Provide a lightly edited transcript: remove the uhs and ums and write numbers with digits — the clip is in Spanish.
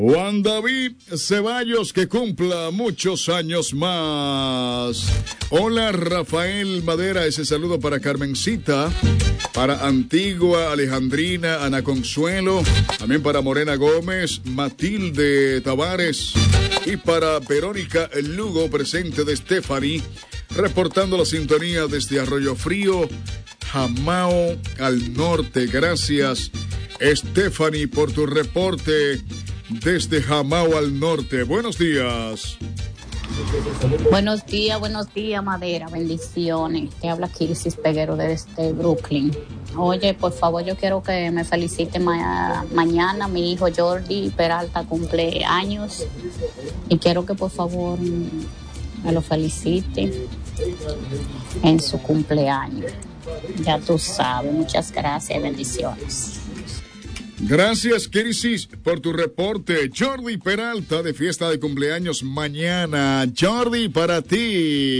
Juan David Ceballos, que cumpla muchos años más. Hola, Rafael Madera, ese saludo para Carmencita, para Antigua, Alejandrina, Ana Consuelo, también para Morena Gómez, Matilde Tavares y para Verónica Lugo, presente de Stephanie, reportando la sintonía desde Arroyo Frío, Jamao al norte. Gracias, Stephanie, por tu reporte desde Jamao al norte. Buenos días. Buenos días, Madera. Bendiciones. Te habla Kirsis Peguero desde Brooklyn. Oye, por favor, yo quiero que me felicite mañana. Mi hijo Jordi Peralta cumple años. Y quiero que por favor me lo felicite en su cumpleaños. Ya tú sabes. Muchas gracias y bendiciones. Gracias, Kirisis, por tu reporte. Jordi Peralta de fiesta de cumpleaños mañana. Jordi, para ti.